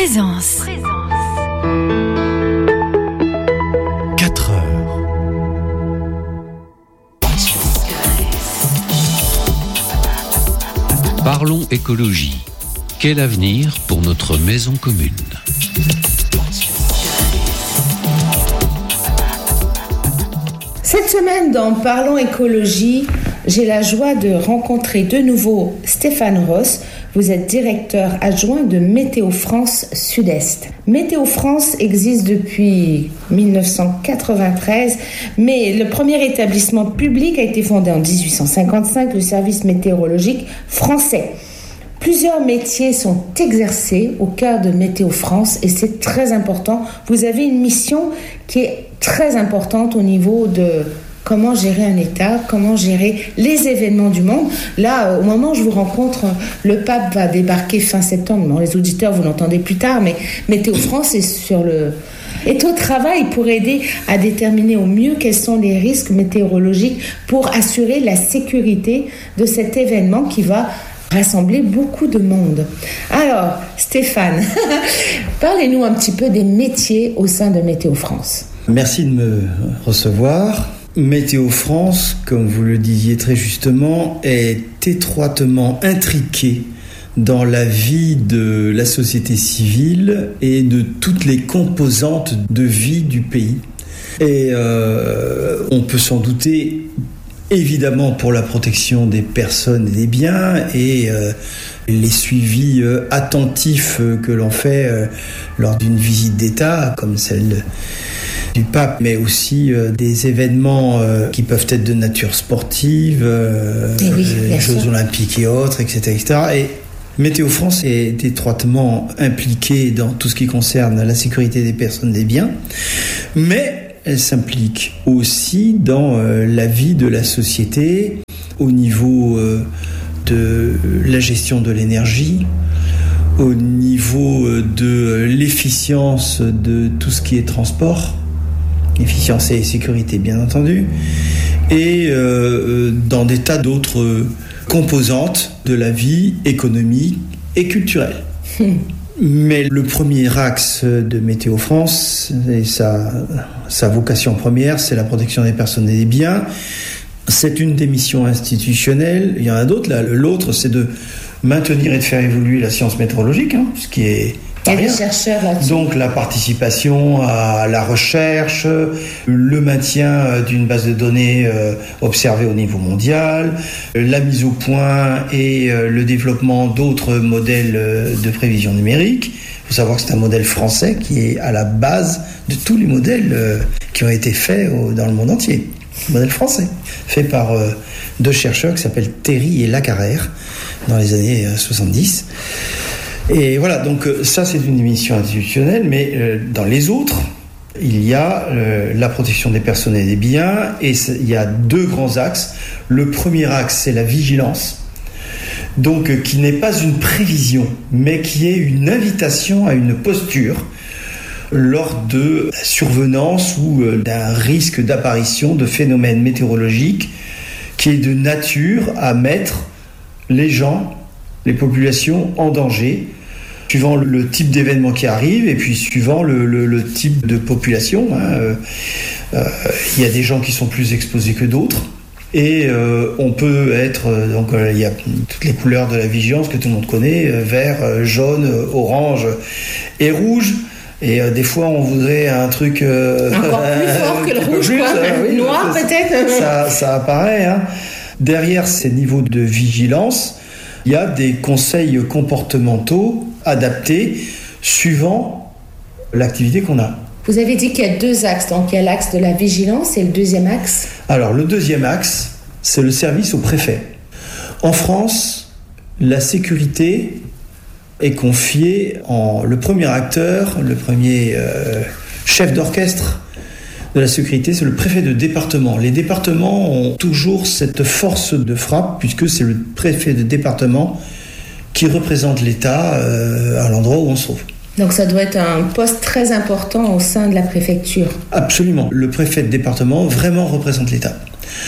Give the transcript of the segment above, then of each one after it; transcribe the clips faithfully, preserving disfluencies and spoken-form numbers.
Présence. quatre heures. Parlons écologie. Quel avenir pour notre maison commune ? Cette semaine, dans Parlons écologie, j'ai la joie de rencontrer de nouveau Stéphane Ross. Vous êtes directeur adjoint de Météo France Sud-Est. Météo France existe depuis dix-neuf cent quatre-vingt-treize, mais le premier établissement public a été fondé en dix-huit cent cinquante-cinq, le service météorologique français. Plusieurs métiers sont exercés au cœur de Météo France et c'est très important. Vous avez une mission qui est très importante au niveau de comment gérer un État, comment gérer les événements du monde. Là, au moment où je vous rencontre, le pape va débarquer fin septembre. Bon, les auditeurs, vous l'entendez plus tard, mais Météo France est sur le... est au travail pour aider à déterminer au mieux quels sont les risques météorologiques pour assurer la sécurité de cet événement qui va rassembler beaucoup de monde. Alors, Stéphane, parlez-nous un petit peu des métiers au sein de Météo France. Merci de me recevoir. Météo France, comme vous le disiez très justement, est étroitement intriqué dans la vie de la société civile et de toutes les composantes de vie du pays. Et euh, on peut s'en douter, évidemment pour la protection des personnes et des biens et euh, les suivis euh, attentifs euh, que l'on fait euh, lors d'une visite d'État, comme celle du pape, mais aussi euh, des événements euh, qui peuvent être de nature sportive, euh, oui, les Jeux sûr. olympiques et autres, et cetera, et cetera. Et Météo France est étroitement impliquée dans tout ce qui concerne la sécurité des personnes et des biens, mais elle s'implique aussi dans euh, la vie de la société au niveau euh, de la gestion de l'énergie, au niveau euh, de l'efficience de tout ce qui est transport, efficience et sécurité bien entendu, et euh, dans des tas d'autres composantes de la vie économique et culturelle. Hum. Mais le premier axe de Météo France, et sa, sa vocation première, c'est la protection des personnes et des biens. C'est une des missions institutionnelles. Il y en a d'autres. Là, l'autre, c'est de maintenir et de faire évoluer la science météorologique, hein, ce qui est pas rien. Chercheurs là-dessus. Donc la participation à la recherche, le maintien d'une base de données euh, observée au niveau mondial, la mise au point et euh, le développement d'autres modèles euh, de prévision numérique. Il faut savoir que c'est un modèle français qui est à la base de tous les modèles euh, qui ont été faits au, dans le monde entier. Modèle français, fait par euh, deux chercheurs qui s'appellent Terry et Lacarrère dans les années euh, soixante-dix. Et voilà, donc ça c'est une mission institutionnelle, mais euh, dans les autres, il y a euh, la protection des personnes et des biens, et il y a deux grands axes. Le premier axe, c'est la vigilance, donc euh, qui n'est pas une prévision, mais qui est une invitation à une posture lors de la survenance ou euh, d'un risque d'apparition de phénomènes météorologiques qui est de nature à mettre les gens, les populations en danger, suivant le type d'événement qui arrive et puis suivant le, le, le type de population. Hein. Euh, euh, il y a des gens qui sont plus exposés que d'autres. Et euh, on peut être, euh, donc euh, il y a toutes les couleurs de la vigilance que tout le monde connaît, euh, vert, euh, jaune, euh, orange et rouge. Et euh, des fois, on voudrait un truc... Euh, Encore plus fort que le rouge, plus, quoi. Euh, oui, Noir ça, peut-être. Ça, ça apparaît. Hein. Derrière ces niveaux de vigilance, il y a des conseils comportementaux adaptés suivant l'activité qu'on a. Vous avez dit qu'il y a deux axes. Donc il y a l'axe de la vigilance et le deuxième axe. Alors le deuxième axe, c'est le service au préfet. En France, la sécurité est confiée en le premier acteur, le premier euh, chef d'orchestre de la sécurité, c'est le préfet de département. Les départements ont toujours cette force de frappe puisque c'est le préfet de département qui représente l'État euh, à l'endroit où on se trouve. Donc ça doit être un poste très important au sein de la préfecture. Absolument. Le préfet de département vraiment représente l'État.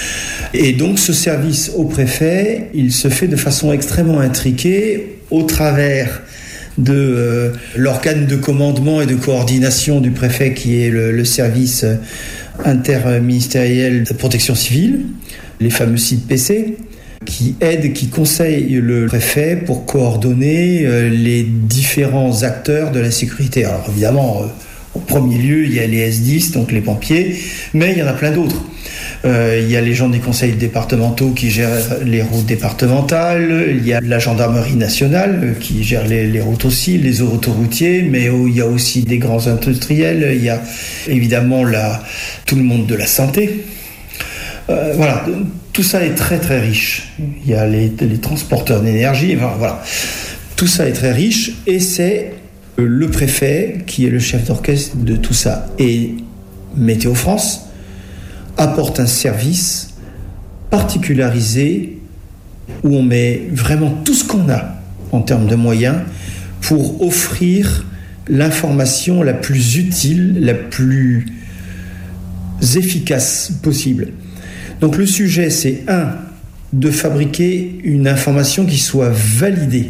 Et donc ce service au préfet, il se fait de façon extrêmement intriquée au travers de euh, l'organe de commandement et de coordination du préfet qui est le, le service interministériel de protection civile, les fameux C I P P C, qui aide, qui conseille le préfet pour coordonner euh, les différents acteurs de la sécurité. Alors évidemment, euh, au premier lieu, il y a les S dix, donc les pompiers, mais il y en a plein d'autres. Euh, il y a les gens des conseils départementaux qui gèrent les routes départementales, il y a la gendarmerie nationale qui gère les, les routes aussi, les autoroutiers, mais oh, il y a aussi des grands industriels, il y a évidemment la, tout le monde de la santé. Euh, voilà, tout ça est très très riche. Il y a les, les transporteurs d'énergie, enfin, voilà. Tout ça est très riche et c'est le préfet qui est le chef d'orchestre de tout ça. Et Météo France apporte un service particularisé où on met vraiment tout ce qu'on a en termes de moyens pour offrir l'information la plus utile, la plus efficace possible. Donc le sujet, c'est un, de fabriquer une information qui soit validée.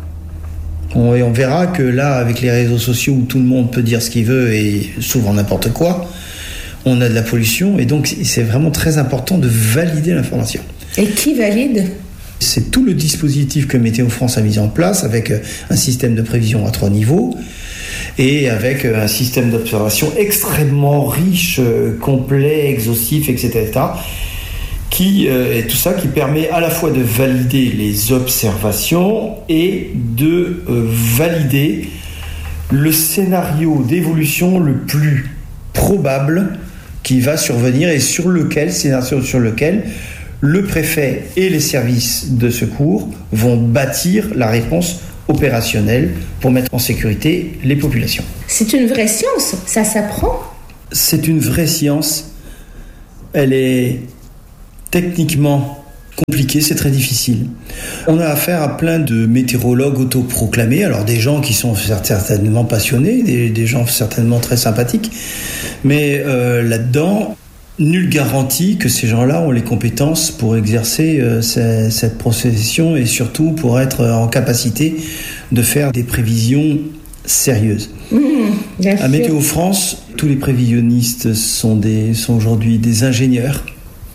On, et on verra que là, avec les réseaux sociaux où tout le monde peut dire ce qu'il veut et souvent n'importe quoi, on a de la pollution et donc c'est vraiment très important de valider l'information. Et qui valide ? C'est tout le dispositif que Météo France a mis en place avec un système de prévision à trois niveaux et avec un système d'observation extrêmement riche, complet, exhaustif, et cetera. Qui, euh, et tout ça qui permet à la fois de valider les observations et de euh, valider le scénario d'évolution le plus probable qui va survenir et sur lequel, scénario sur lequel le préfet et les services de secours vont bâtir la réponse opérationnelle pour mettre en sécurité les populations. C'est une vraie science, ça s'apprend ? C'est une vraie science. Elle est techniquement compliqué, c'est très difficile. On a affaire à plein de météorologues autoproclamés, alors des gens qui sont certainement passionnés, des, des gens certainement très sympathiques, mais euh, là-dedans, nulle garantie que ces gens-là ont les compétences pour exercer euh, cette, cette profession et surtout pour être en capacité de faire des prévisions sérieuses. Mmh, à Météo France, tous les prévisionnistes sont, des, sont aujourd'hui des ingénieurs.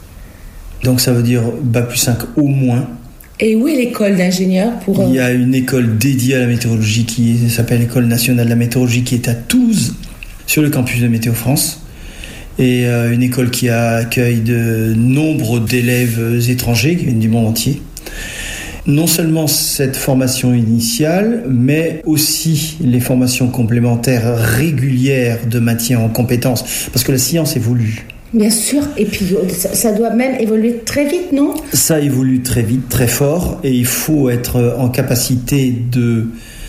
Donc ça veut dire bac plus cinq au moins. Et où est l'école d'ingénieurs pour... Il y a une école dédiée à la météorologie qui s'appelle l'École nationale de la météorologie qui est à Toulouse, sur le campus de Météo France. Et euh, une école qui accueille de nombre d'élèves étrangers qui viennent du monde entier. Non seulement cette formation initiale, mais aussi les formations complémentaires régulières de maintien en compétences. Parce que la science évolue. Bien sûr, et puis ça, ça doit même évoluer très vite, non ? Ça évolue très vite, très fort, et il faut être en capacité de,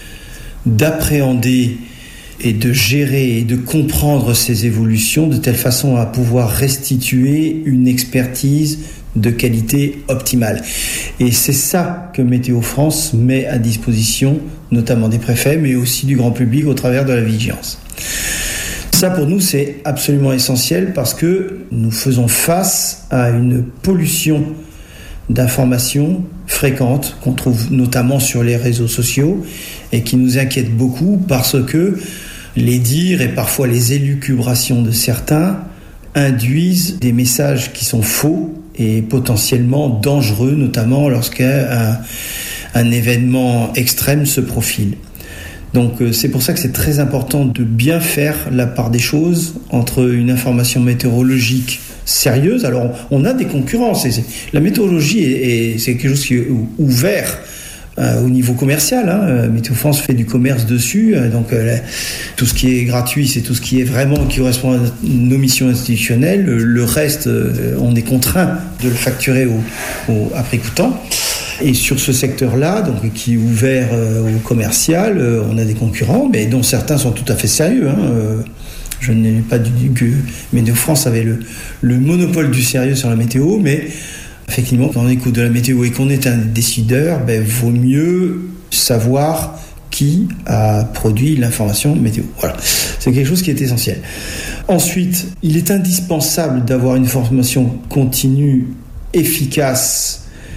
d'appréhender et de gérer et de comprendre ces évolutions de telle façon à pouvoir restituer une expertise de qualité optimale. Et c'est ça que Météo France met à disposition, notamment des préfets, mais aussi du grand public au travers de la vigilance. Ça, pour nous, c'est absolument essentiel parce que nous faisons face à une pollution d'informations fréquentes qu'on trouve notamment sur les réseaux sociaux et qui nous inquiète beaucoup parce que les dires et parfois les élucubrations de certains induisent des messages qui sont faux et potentiellement dangereux, notamment lorsqu'un un événement extrême se profile. Donc c'est pour ça que c'est très important de bien faire la part des choses entre une information météorologique sérieuse. Alors on a des concurrences. C'est, la météorologie est, est, c'est quelque chose qui est ouvert euh, au niveau commercial. Hein. Météo France fait du commerce dessus. Donc euh, tout ce qui est gratuit, c'est tout ce qui est vraiment qui correspond à nos missions institutionnelles. Le reste, euh, on est contraint de le facturer au, au, à prix coûtant. Et sur ce secteur-là, donc, qui est ouvert euh, au commercial, euh, on a des concurrents, mais dont certains sont tout à fait sérieux. Hein. Euh, je n'ai pas dit que Météo France avait le, le monopole du sérieux sur la météo, mais effectivement, quand on écoute de la météo et qu'on est un décideur, ben, vaut mieux savoir qui a produit l'information météo. Voilà, c'est quelque chose qui est essentiel. Ensuite, il est indispensable d'avoir une formation continue, efficace,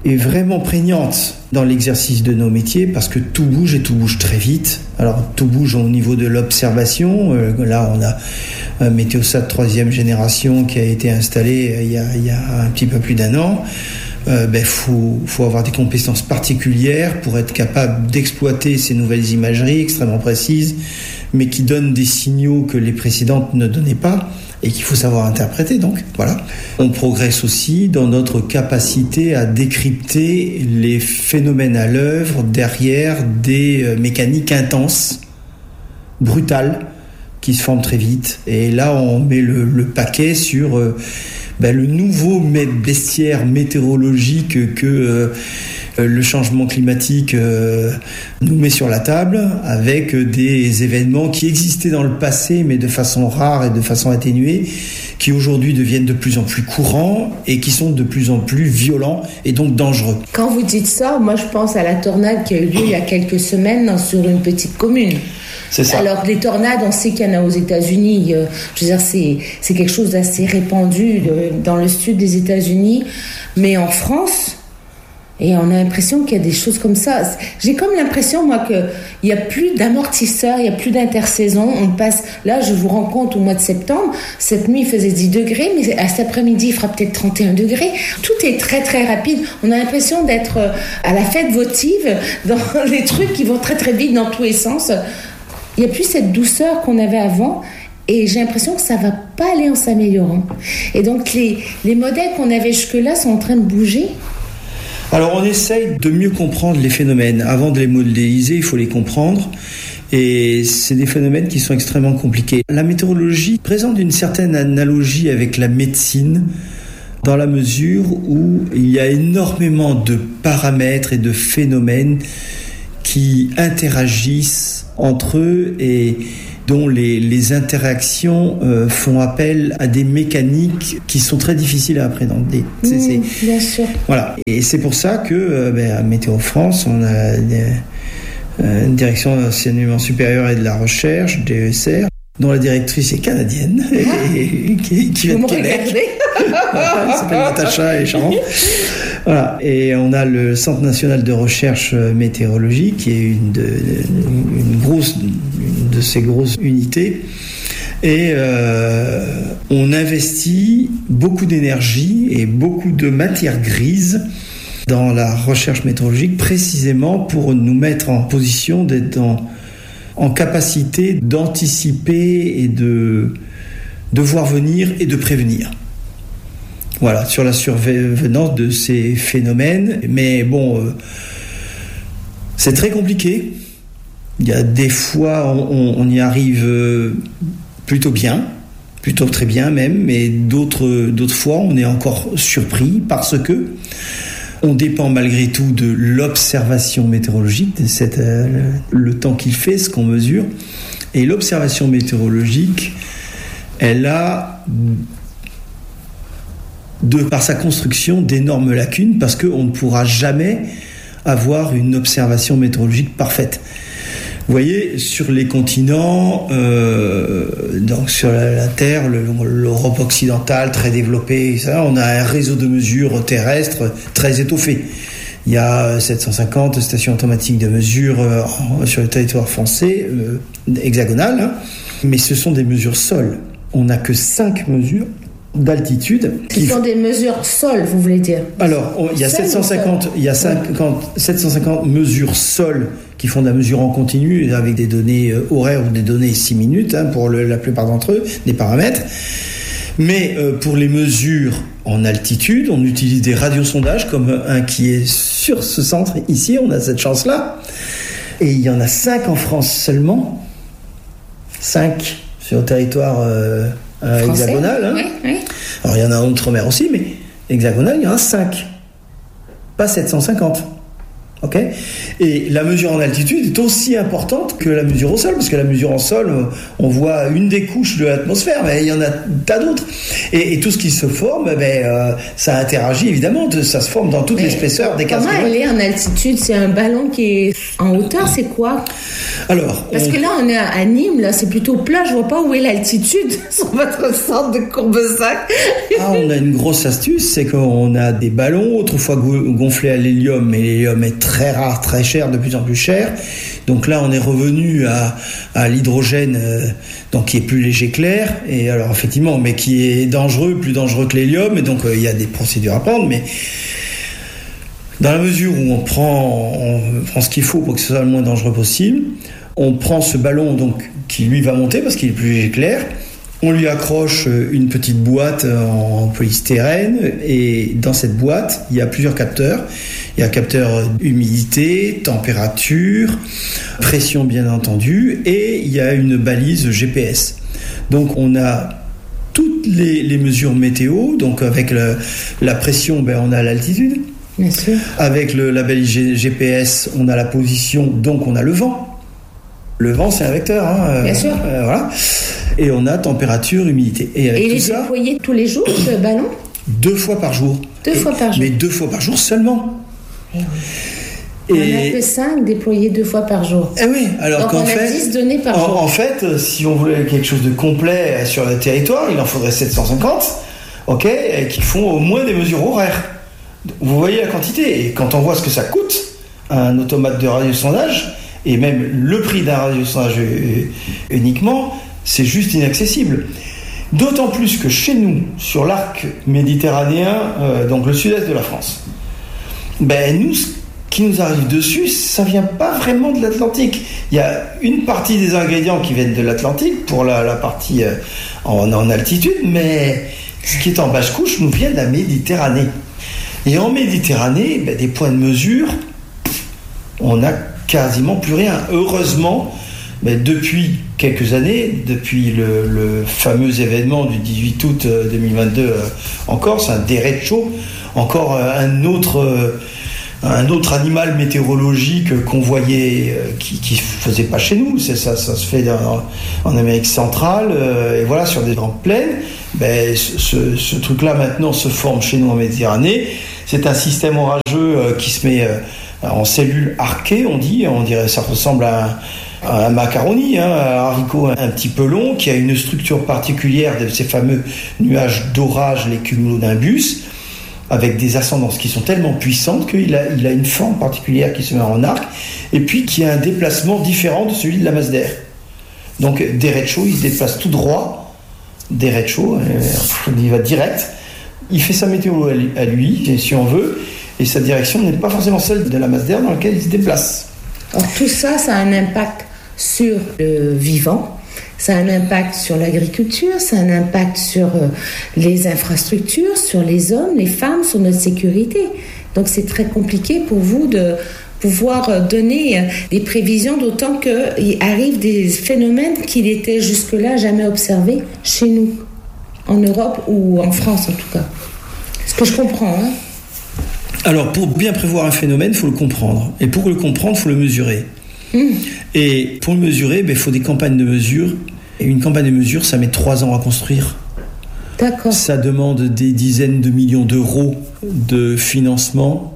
est vraiment prégnante dans l'exercice de nos métiers parce que tout bouge et tout bouge très vite. Alors tout bouge au niveau de l'observation. Euh, là, on a un Météosat troisième génération qui a été installé il y a, il y a un petit peu plus d'un an. Euh, ben, faut, faut avoir des compétences particulières pour être capable d'exploiter ces nouvelles imageries extrêmement précises, mais qui donnent des signaux que les précédentes ne donnaient pas et qu'il faut savoir interpréter. Donc, voilà. On progresse aussi dans notre capacité à décrypter les phénomènes à l'œuvre derrière des euh, mécaniques intenses, brutales, qui se forment très vite. Et là, on met le, le paquet sur euh, ben, le nouveau bestiaire météorologique que euh, le changement climatique euh, nous met sur la table, avec des événements qui existaient dans le passé, mais de façon rare et de façon atténuée, qui aujourd'hui deviennent de plus en plus courants et qui sont de plus en plus violents et donc dangereux. Quand vous dites ça, moi je pense à la tornade qui a eu lieu il y a quelques semaines dans, sur une petite commune. C'est ça. Alors, les tornades, on sait qu'il y en a aux États-Unis. Euh, je veux dire, c'est, c'est quelque chose d'assez répandu de, dans le sud des États-Unis. Mais en France, et on a l'impression qu'il y a des choses comme ça. J'ai comme l'impression, moi, qu'il n'y a plus d'amortisseurs, il n'y a plus d'intersaison. On passe, là, je vous rends compte, au mois de septembre, cette nuit, il faisait dix degrés, mais à cet après-midi, il fera peut-être trente et un degrés. Tout est très, très rapide. On a l'impression d'être à la fête votive, dans les trucs qui vont très, très vite dans tous les sens. Il n'y a plus cette douceur qu'on avait avant et j'ai l'impression que ça ne va pas aller en s'améliorant. Et donc, les, les modèles qu'on avait jusque-là sont en train de bouger. Alors, on essaye de mieux comprendre les phénomènes. Avant de les modéliser, il faut les comprendre. Et c'est des phénomènes qui sont extrêmement compliqués. La météorologie présente une certaine analogie avec la médecine, dans la mesure où il y a énormément de paramètres et de phénomènes qui interagissent entre eux et dont les, les interactions euh, font appel à des mécaniques qui sont très difficiles à appréhender. C'est, mmh, c'est, bien sûr. Voilà. Et c'est pour ça que euh, ben, à Météo France, on a des, euh, une direction d'enseignement supérieur et de la recherche, D E S R, dont la directrice est canadienne, ah. et, et, qui, qui vient de Québec. Elle s'appelle Natacha et Charles. Voilà. Et on a le Centre national de recherche météorologique, qui est une de, une grosse, une de ces grosses unités. Et euh, on investit beaucoup d'énergie et beaucoup de matière grise dans la recherche météorologique, précisément pour nous mettre en position d'être en, en capacité d'anticiper et de, de voir venir et de prévenir. Voilà, sur la survenance de ces phénomènes. Mais bon, euh, c'est très compliqué. Il y a des fois, on, on y arrive plutôt bien, plutôt très bien même, mais d'autres, d'autres fois, on est encore surpris parce que on dépend malgré tout de l'observation météorologique, de cette, euh, le temps qu'il fait, ce qu'on mesure. Et l'observation météorologique, elle a, de par sa construction, d'énormes lacunes parce qu'on ne pourra jamais avoir une observation météorologique parfaite. Vous voyez, sur les continents, euh, donc sur la, la Terre, le, l'Europe occidentale très développée, ça, on a un réseau de mesures terrestres très étoffé. Il y a sept cent cinquante stations automatiques de mesure euh, sur le territoire français, euh, hexagonal, hein, mais ce sont des mesures sol. On n'a que cinq mesures d'altitude. Ce sont des mesures sol, vous voulez dire? Alors, on, il y a sept cent cinquante, il y a cinquante, sept cent cinquante mesures sol qui font de la mesure en continu avec des données horaires ou des données six minutes hein, pour le, la plupart d'entre eux, des paramètres. Mais euh, pour les mesures en altitude, on utilise des radiosondages comme un qui est sur ce centre ici, on a cette chance-là. Et il y en a cinq en France seulement. cinq sur le territoire euh, euh, hexagonal. Hein. Oui, oui. Alors il y en a en outre-mer aussi, mais hexagonal, il y en a cinq. Pas sept cent cinquante. Ok ? Et la mesure en altitude est aussi importante que la mesure au sol, parce que la mesure en sol, on voit une des couches de l'atmosphère, mais il y en a tas d'autres. Et, et tout ce qui se forme, ben, euh, ça interagit évidemment, ça se forme dans toute mais l'épaisseur des quinze kilomètres. Comment elle est en altitude ? C'est un ballon qui est en hauteur, c'est quoi ? Alors, Parce on... que là, on est à Nîmes, là, c'est plutôt plat. Je vois pas où est l'altitude sur votre centre de Courbesac. Ah, on a une grosse astuce, c'est qu'on a des ballons, autrefois gonflés à l'hélium, mais l'hélium est très rare, très cher, de plus en plus cher. Donc là, on est revenu à, à l'hydrogène, euh, donc qui est plus léger que l'air, et alors effectivement, mais qui est dangereux, plus dangereux que l'hélium, et donc il euh, y a des procédures à prendre, mais dans la mesure où on prend, on prend ce qu'il faut pour que ce soit le moins dangereux possible, on prend ce ballon donc qui lui va monter parce qu'il est plus léger que l'air. On lui accroche une petite boîte en polystyrène et dans cette boîte, il y a plusieurs capteurs. Il y a capteur humidité, température, pression bien entendu et il y a une balise G P S. Donc on a toutes les, les mesures météo. Donc avec le, la pression, ben, on a l'altitude. Bien sûr. Avec le, la balise G P S, on a la position, donc on a le vent. Le vent, c'est un vecteur. Hein, Bien euh, sûr. Euh, voilà. Et on a température, humidité. Et, avec et tout il est ça, déployé tous les jours, ce ballon ? Deux fois par jour. Deux et, fois par jour. Mais deux fois par jour seulement. Et oui. Et... On n'a que cinq déployés deux fois par jour. Eh oui, alors donc qu'en on fait, a dix données par en, jour. En fait, si on voulait quelque chose de complet sur le territoire, il en faudrait sept cent cinquante, ok, et qui font au moins des mesures horaires. Vous voyez la quantité, et quand on voit ce que ça coûte, un automate de radiosondage, et même le prix d'un radiosondage uniquement, c'est juste inaccessible. D'autant plus que chez nous, sur l'arc méditerranéen, euh, donc le sud-est de la France, ben nous, ce qui nous arrive dessus, ça vient pas vraiment de l'Atlantique. Il y a une partie des ingrédients qui viennent de l'Atlantique pour la, la partie euh, en, en altitude, mais ce qui est en basse couche nous vient de la Méditerranée. Et en Méditerranée, ben, des points de mesure, on n'a quasiment plus rien. Heureusement, ben, depuis quelques années, depuis le, le fameux événement du dix-huit août deux mille vingt-deux euh, en Corse, un derecho, encore euh, un autre, euh, un autre animal météorologique qu'on voyait, euh, qui ne se faisait pas chez nous. C'est ça, ça se fait dans, en Amérique centrale, euh, et voilà, sur des grandes plaines. Ben, ce, ce truc-là maintenant se forme chez nous en Méditerranée. C'est un système orageux euh, qui se met euh, en cellules arquées, on dit, on dirait, ça ressemble à un, à un macaroni, hein, un haricot un, un petit peu long, qui a une structure particulière de ces fameux nuages d'orage, les cumulonimbus, avec des ascendances qui sont tellement puissantes qu'il a, il a une forme particulière qui se met en arc, et puis qui a un déplacement différent de celui de la masse d'air. Donc derecho, il se déplace tout droit, derecho, euh, il va direct. Il fait sa météo à lui, si on veut, et sa direction n'est pas forcément celle de la masse d'air dans laquelle il se déplace. Alors tout ça, ça a un impact sur le vivant, ça a un impact sur l'agriculture, ça a un impact sur les infrastructures, sur les hommes, les femmes, sur notre sécurité. Donc c'est très compliqué pour vous de pouvoir donner des prévisions, d'autant qu'il arrive des phénomènes qui n'étaient jusque-là jamais observés chez nous. En Europe ou en France en tout cas. Ce que je comprends. Hein. Alors pour bien prévoir un phénomène, il faut le comprendre. Et pour le comprendre, il faut le mesurer. Mmh. Et pour le mesurer, il ben, faut des campagnes de mesure. Et une campagne de mesure, ça met trois ans à construire. D'accord. Ça demande des dizaines de millions d'euros de financement.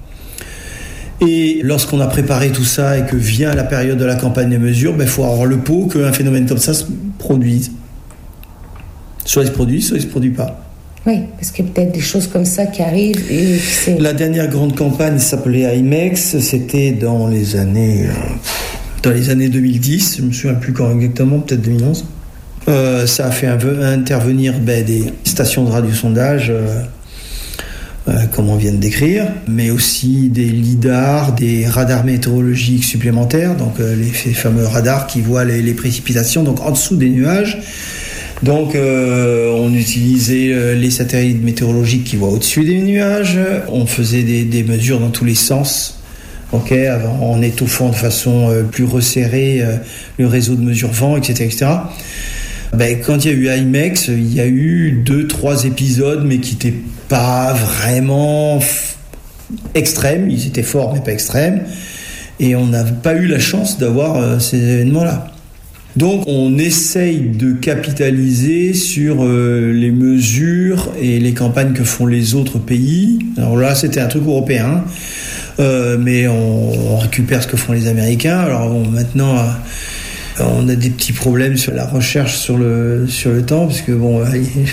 Et lorsqu'on a préparé tout ça et que vient la période de la campagne de mesure, il ben, faut avoir le pot qu'un phénomène comme ça se produise. Soit il se produit, soit il ne se produit pas. Oui, parce qu'il y a peut-être des choses comme ça qui arrivent. Et c'est... La dernière grande campagne s'appelait IMEX, c'était dans les années, dans les années deux mille dix, je ne me souviens plus quand exactement, peut-être deux mille onze. Euh, ça a fait intervenir ben, des stations de radiosondage, euh, euh, comme on vient de décrire, mais aussi des lidars, des radars météorologiques supplémentaires, donc euh, les, les fameux radars qui voient les, les précipitations donc en dessous des nuages. Donc euh, on utilisait euh, les satellites météorologiques qui voient au-dessus des nuages, on faisait des, des mesures dans tous les sens, okay, en étoffant de façon euh, plus resserrée euh, le réseau de mesure vent, et cetera, et cetera. Ben, quand il y a eu IMEX, il y a eu deux, trois épisodes, mais qui n'étaient pas vraiment f- extrêmes, ils étaient forts mais pas extrêmes, et on n'a pas eu la chance d'avoir euh, ces événements-là. Donc on essaye de capitaliser sur euh, les mesures et les campagnes que font les autres pays. Alors là c'était un truc européen. euh, mais on, on récupère ce que font les Américains. Alors bon, maintenant, euh, on a des petits problèmes sur la recherche sur le, sur le temps, parce que bon, euh,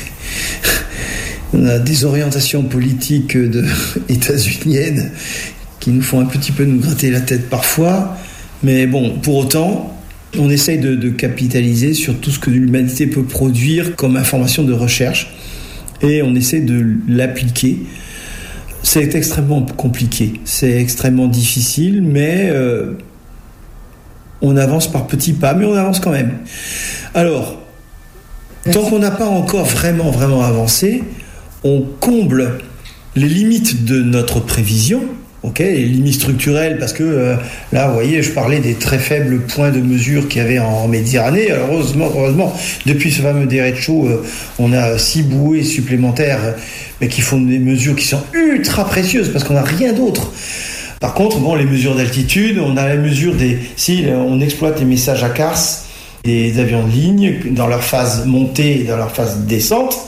on a des orientations politiques de, états-uniennes qui nous font un petit peu nous gratter la tête parfois. Mais bon, pour autant, on essaye de, de capitaliser sur tout ce que l'humanité peut produire comme information de recherche et on essaie de l'appliquer. C'est extrêmement compliqué, c'est extrêmement difficile, mais euh, on avance par petits pas, mais on avance quand même. Alors, tant qu'on n'a pas encore vraiment, vraiment avancé, on comble les limites de notre prévision. Ok, les limites structurelles, parce que euh, là, vous voyez, je parlais des très faibles points de mesure qu'il y avait en Méditerranée. Alors, heureusement, heureusement, depuis ce fameux derecho, euh, on a six bouées supplémentaires, euh, mais qui font des mesures qui sont ultra précieuses, parce qu'on n'a rien d'autre. Par contre, bon, les mesures d'altitude, on a la mesure des... Si on exploite les messages à C A R S des avions de ligne dans leur phase montée et dans leur phase descente,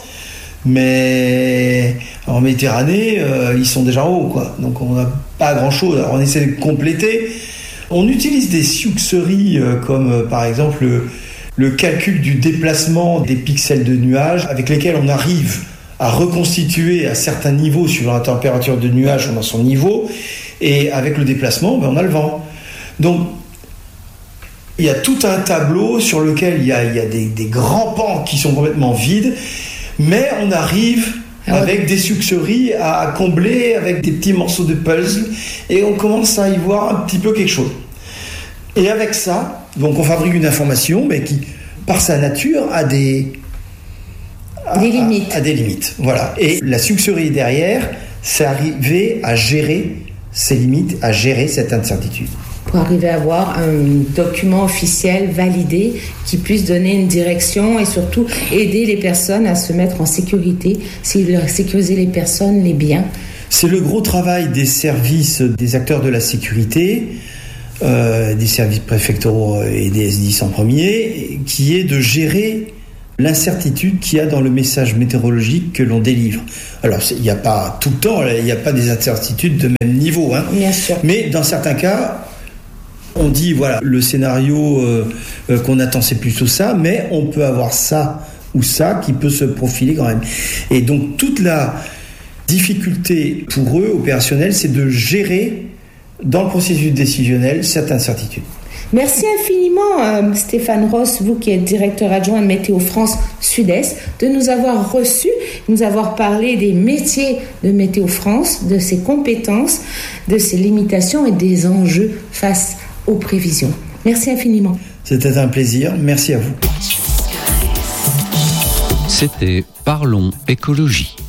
mais en Méditerranée, euh, ils sont déjà en haut, quoi. Donc on n'a pas grand-chose. Alors on essaie de compléter. On utilise des succeries euh, comme euh, par exemple le, le calcul du déplacement des pixels de nuages avec lesquels on arrive à reconstituer à certains niveaux, suivant la température de nuage, on a son niveau, et avec le déplacement, ben, on a le vent. Donc il y a tout un tableau sur lequel il y a, il y a des, des grands pans qui sont complètement vides, mais on arrive avec des succeries à combler avec des petits morceaux de puzzle et on commence à y voir un petit peu quelque chose. Et avec ça, donc on fabrique une information, mais qui, par sa nature, a des, a, des limites. A, a des limites. Voilà. Et la succerie derrière, c'est arriver à gérer ces limites, à gérer cette incertitude. Pour arriver à avoir un document officiel validé qui puisse donner une direction et surtout aider les personnes à se mettre en sécurité, sécuriser les personnes, les biens. C'est le gros travail des services, des acteurs de la sécurité, euh, des services préfectoraux et des S dix en premier, qui est de gérer l'incertitude qu'il y a dans le message météorologique que l'on délivre. Alors, il n'y a pas tout le temps, il n'y a pas des incertitudes de même niveau, hein. Bien sûr. Mais dans certains cas, on dit, voilà, le scénario euh, euh, qu'on attend, c'est plutôt ça, mais on peut avoir ça ou ça qui peut se profiler quand même. Et donc, toute la difficulté pour eux, opérationnelle, c'est de gérer, dans le processus décisionnel, cette incertitude. Merci infiniment, euh, Stéphane Ross, vous qui êtes directeur adjoint de Météo France Sud-Est, de nous avoir reçus, de nous avoir parlé des métiers de Météo France, de ses compétences, de ses limitations et des enjeux face aux prévisions. Merci infiniment. C'était un plaisir. Merci à vous. C'était Parlons écologie.